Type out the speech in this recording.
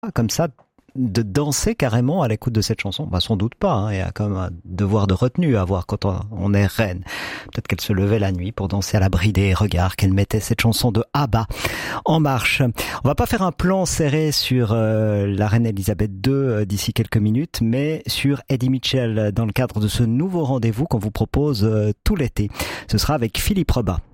comme ça, de danser carrément à l'écoute de cette chanson? Bah, sans doute pas, hein. Il y a quand même un devoir de retenue à avoir quand on est reine. Peut-être qu'elle se levait la nuit pour danser à l'abri des regards qu'elle mettait cette chanson de ABBA en marche. On va pas faire un plan serré sur la reine Elisabeth II d'ici quelques minutes, mais sur Eddie Mitchell dans le cadre de ce nouveau rendez-vous qu'on vous propose tout l'été. Ce sera avec Philippe Rebas.